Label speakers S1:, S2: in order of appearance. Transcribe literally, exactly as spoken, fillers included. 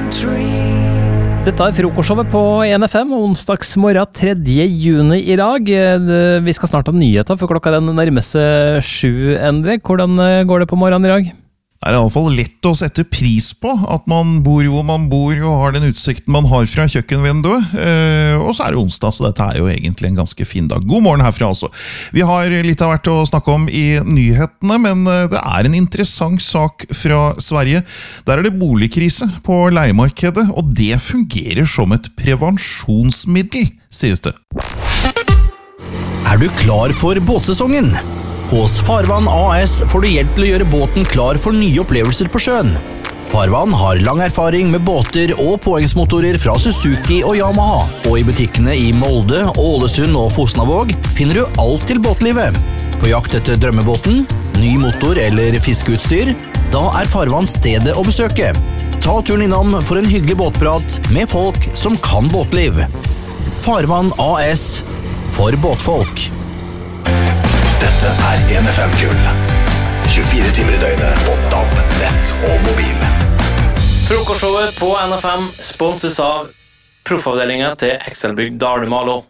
S1: Dette er frokostshowet på N F M, onsdagsmorgen tredje juni i dag. Vi skal snart ha nyheter, for klokka den nærmer seg sju, Endre. Hvordan går det på morgenen i dag?
S2: Det er i alle fall lett å sette pris på at man bor hvor man bor og har den utsikten man har fra kjøkkenvinduet. Eh, og så er det onsdag, så dette er jo egentlig en ganske fin dag. God morgen herfra altså. Vi har litt av hvert å snakke om i nyhetene, men det er en interessant sak fra Sverige. Der er det boligkrise på leiemarkedet, og det fungerer som et prevensjonsmiddel, sies det.
S3: Er du klar for båtsesongen? Hos Farvann A S får du hjelp til å gjøre båten klar for nye opplevelser på sjøen. Farvann har lang erfaring med båter og påhengsmotorer fra Suzuki og Yamaha, og i butikkene i Molde, Ålesund og Fosnavåg finner du alt til båtlivet. På jakt etter drømmebåten, ny motor eller fiskeutstyr, da er Farvann stedet å besøke. Ta turen innom for en hyggelig båtprat med folk som kan båtliv. Farvann A S for båtfolk.
S4: Dette er N F M-gull. tjuefire timer i døgnet på D A B, nett og mobil.
S5: Frokostshowet på N F M sponses av proffavdelingen til Excelbygg Dalumalo.